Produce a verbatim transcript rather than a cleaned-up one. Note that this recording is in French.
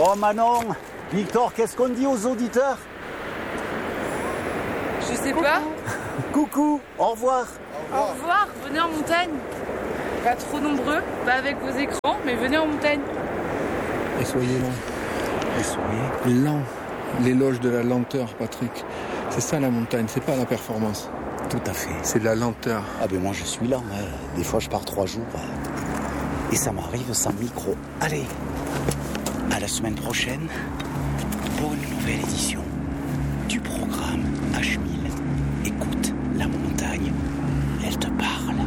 Bon Manon, Victor, qu'est-ce qu'on dit aux auditeurs? Je sais pas. Coucou, au revoir. Au revoir, venez en montagne. Pas trop nombreux, pas avec vos écrans, mais venez en montagne. Et soyez lents. Et soyez lents. L'éloge de la lenteur, Patrick. C'est ça la montagne, c'est pas la performance. Tout à fait. C'est de la lenteur. Ah ben moi je suis lent. Hein. Des fois je pars trois jours. Et ça m'arrive sans micro. Allez, à la semaine prochaine pour une nouvelle édition du programme H mille. Écoute, la montagne, elle te parle.